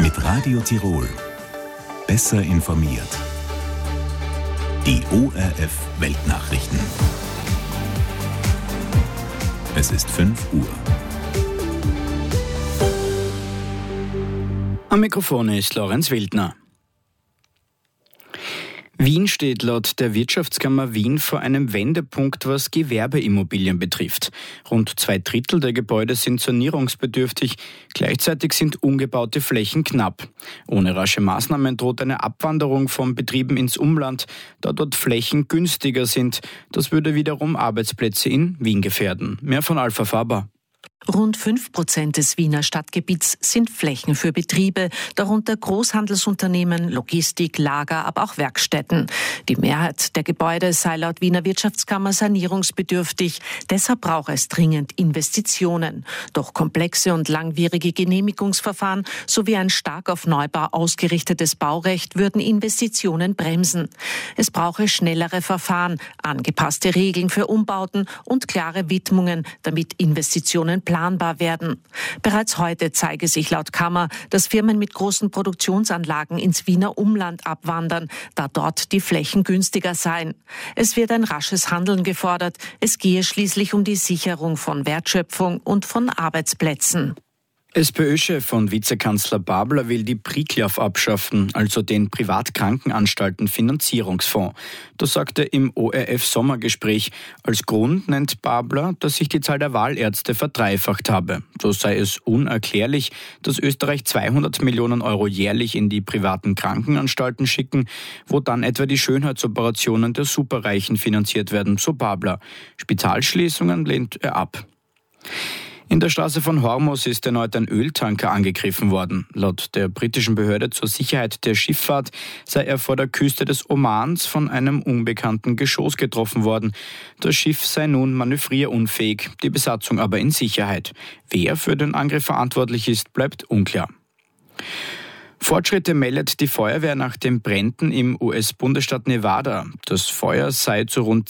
Mit Radio Tirol. Besser informiert. Die ORF Weltnachrichten. Es ist 5 Uhr. Am Mikrofon ist Lorenz Wildner. Wien steht laut der Wirtschaftskammer Wien vor einem Wendepunkt, was Gewerbeimmobilien betrifft. Rund 2/3 der Gebäude sind sanierungsbedürftig, gleichzeitig sind ungebaute Flächen knapp. Ohne rasche Maßnahmen droht eine Abwanderung von Betrieben ins Umland, da dort Flächen günstiger sind. Das würde wiederum Arbeitsplätze in Wien gefährden. Mehr von Alpha Faber. Rund 5% des Wiener Stadtgebiets sind Flächen für Betriebe, darunter Großhandelsunternehmen, Logistik, Lager, aber auch Werkstätten. Die Mehrheit der Gebäude sei laut Wiener Wirtschaftskammer sanierungsbedürftig. Deshalb braucht es dringend Investitionen. Doch komplexe und langwierige Genehmigungsverfahren sowie ein stark auf Neubau ausgerichtetes Baurecht würden Investitionen bremsen. Es brauche schnellere Verfahren, angepasste Regeln für Umbauten und klare Widmungen, damit Investitionen planbar werden. Bereits heute zeige sich laut Kammer, dass Firmen mit großen Produktionsanlagen ins Wiener Umland abwandern, da dort die Flächen günstiger seien. Es wird ein rasches Handeln gefordert. Es gehe schließlich um die Sicherung von Wertschöpfung und von Arbeitsplätzen. SPÖ-Chef und Vizekanzler Babler will die Priklav abschaffen, also den Privatkrankenanstalten Finanzierungsfonds. Das sagte er im ORF-Sommergespräch. Als Grund nennt Babler, dass sich die Zahl der Wahlärzte verdreifacht habe. So sei es unerklärlich, dass Österreich 200 Millionen Euro jährlich in die privaten Krankenanstalten schicken, wo dann etwa die Schönheitsoperationen der Superreichen finanziert werden, so Babler. Spitalschließungen lehnt er ab. In der Straße von Hormuz ist erneut ein Öltanker angegriffen worden. Laut der britischen Behörde zur Sicherheit der Schifffahrt sei er vor der Küste des Omans von einem unbekannten Geschoss getroffen worden. Das Schiff sei nun manövrierunfähig, die Besatzung aber in Sicherheit. Wer für den Angriff verantwortlich ist, bleibt unklar. Fortschritte meldet die Feuerwehr nach den Bränden im US-Bundesstaat Nevada. Das Feuer sei zu rund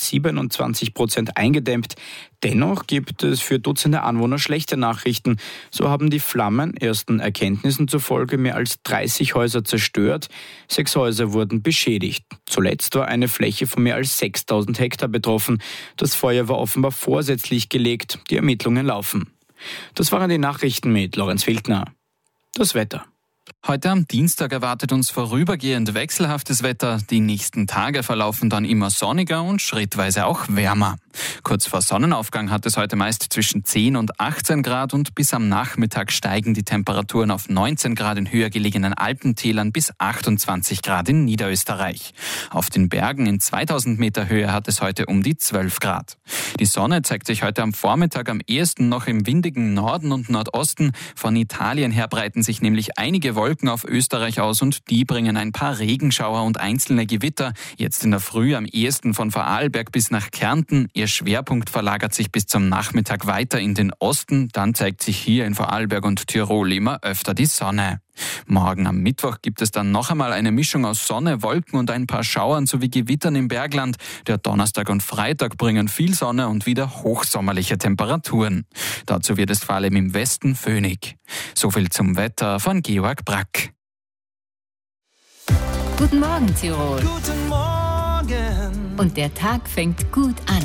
27% eingedämmt. Dennoch gibt es für Dutzende Anwohner schlechte Nachrichten. So haben die Flammen ersten Erkenntnissen zufolge mehr als 30 Häuser zerstört. 6 Häuser wurden beschädigt. Zuletzt war eine Fläche von mehr als 6.000 Hektar betroffen. Das Feuer war offenbar vorsätzlich gelegt. Die Ermittlungen laufen. Das waren die Nachrichten mit Lorenz Wildner. Das Wetter. Heute am Dienstag erwartet uns vorübergehend wechselhaftes Wetter. Die nächsten Tage verlaufen dann immer sonniger und schrittweise auch wärmer. Kurz vor Sonnenaufgang hat es heute meist zwischen 10 und 18 Grad und bis am Nachmittag steigen die Temperaturen auf 19 Grad in höher gelegenen Alpentälern bis 28 Grad in Niederösterreich. Auf den Bergen in 2000 Meter Höhe hat es heute um die 12 Grad. Die Sonne zeigt sich heute am Vormittag am ehesten noch im windigen Norden und Nordosten. Von Italien her breiten sich nämlich einige Wolken auf Österreich aus und die bringen ein paar Regenschauer und einzelne Gewitter. Jetzt in der Früh am ehesten von Vorarlberg bis nach Kärnten. Ihr Schwerpunkt verlagert sich bis zum Nachmittag weiter in den Osten. Dann zeigt sich hier in Vorarlberg und Tirol immer öfter die Sonne. Morgen am Mittwoch gibt es dann noch einmal eine Mischung aus Sonne, Wolken und ein paar Schauern sowie Gewittern im Bergland. Der Donnerstag und Freitag bringen viel Sonne und wieder hochsommerliche Temperaturen. Dazu wird es vor allem im Westen föhnig. Soviel zum Wetter von Georg Brack. Guten Morgen, Tirol. Guten Morgen. Und der Tag fängt gut an.